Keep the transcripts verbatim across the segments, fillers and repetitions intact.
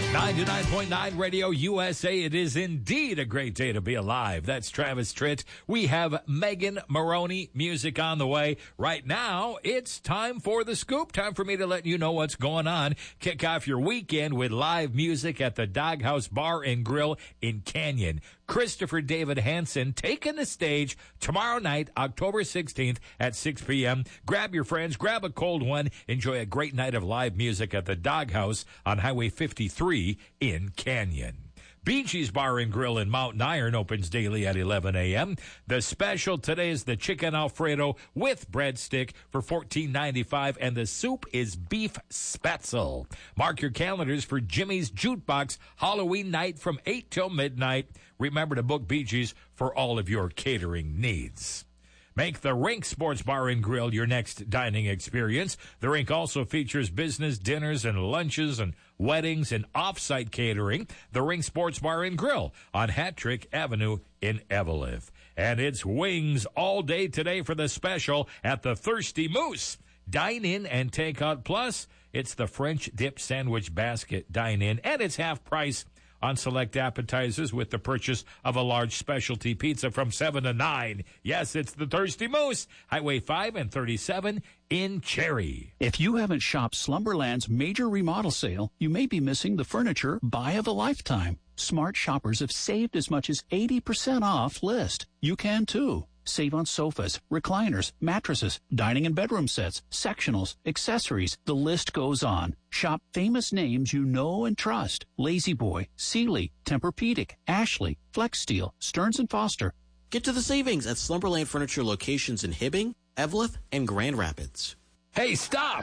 ninety-nine point nine Radio U S A. It is indeed a great day to be alive. That's Travis Tritt. We have Megan Maroney music on the way. Right now, it's time for the scoop. Time for me to let you know what's going on. Kick off your weekend with live music at the Doghouse Bar and Grill in Canyon. Christopher David Hansen taking the stage tomorrow night, October sixteenth at six p.m. Grab your friends, grab a cold one, enjoy a great night of live music at the Doghouse on Highway fifty-three in Canyon. Bee Gees Bar and Grill in Mountain Iron opens daily at eleven a.m. The special today is the chicken Alfredo with breadstick for fourteen ninety-five, and the soup is beef spetzel. Mark your calendars for Jimmy's Jukebox Halloween night from eight till midnight. Remember to book Bee Gees for all of your catering needs. Make the Rink Sports Bar and Grill your next dining experience. The Rink also features business dinners and lunches and weddings and off-site catering. The Rink Sports Bar and Grill on Hattrick Avenue in Evelyn. And it's wings all day today for the special at the Thirsty Moose. Dine in and take out. Plus, it's the French dip sandwich basket dine in, and it's half price on select appetizers with the purchase of a large specialty pizza from seven to nine. Yes, it's the Thirsty Moose, Highway five and thirty-seven in Cherry. If you haven't shopped Slumberland's major remodel sale, you may be missing the furniture buy of a lifetime. Smart shoppers have saved as much as eighty percent off list. You can too. Save on sofas, recliners, mattresses, dining and bedroom sets, sectionals, accessories. The list goes on. Shop famous names you know and trust. La-Z-Boy, Sealy, Tempur-Pedic, Ashley, Flex Steel, Stearns and Foster. Get to the savings at Slumberland Furniture locations in Hibbing, Evelyn, and Grand Rapids. Hey, stop!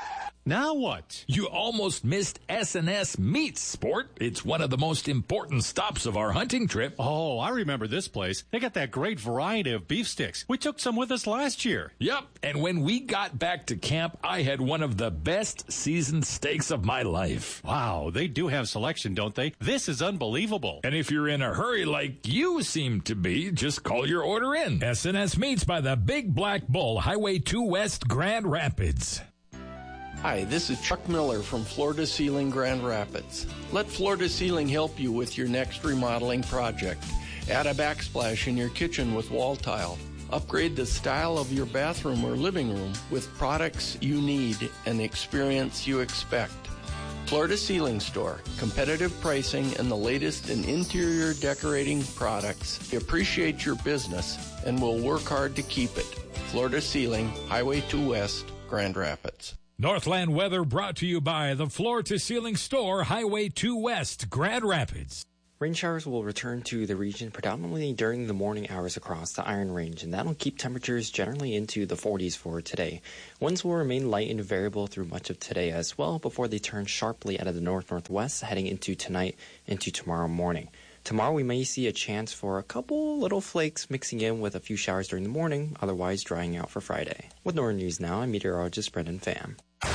Now what? You almost missed S and S Meats, sport. It's one of the most important stops of our hunting trip. Oh, I remember this place. They got that great variety of beef sticks. We took some with us last year. Yep, and when we got back to camp, I had one of the best seasoned steaks of my life. Wow, they do have selection, don't they? This is unbelievable. And if you're in a hurry like you seem to be, just call your order in. S and S Meats by the Big Black Bull, Highway two West, Grand Rapids. Hi, this is Chuck Miller from Florida Ceiling Grand Rapids. Let Florida Ceiling help you with your next remodeling project. Add a backsplash in your kitchen with wall tile. Upgrade the style of your bathroom or living room with products you need and experience you expect. Florida Ceiling Store, competitive pricing and the latest in interior decorating products. We appreciate your business and will work hard to keep it. Florida Ceiling, Highway two West, Grand Rapids. Northland weather brought to you by the Floor to Ceiling Store, Highway two West, Grand Rapids. Rain showers will return to the region predominantly during the morning hours across the Iron Range, and that'll keep temperatures generally into the forties for today. Winds will remain light and variable through much of today as well before they turn sharply out of the north-northwest heading into tonight into tomorrow morning. Tomorrow we may see a chance for a couple little flakes mixing in with a few showers during the morning, otherwise drying out for Friday. With Northern News Now, I'm meteorologist Brendan Pham.